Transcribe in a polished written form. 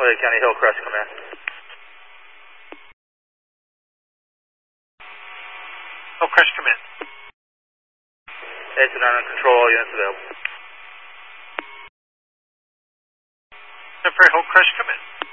Lake County Hillcrest Command. Hillcrest Command. Incident under control, all units available. For Hillcrest Command.